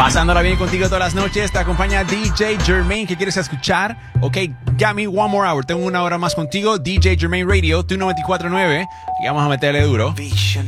Pasándola bien contigo todas las noches. Te acompaña DJ Jermaine. ¿Qué quieres escuchar? Ok, got me one more hour. Tengo una hora más contigo. DJ Jermaine Radio, tu 94.9. Y vamos a meterle duro.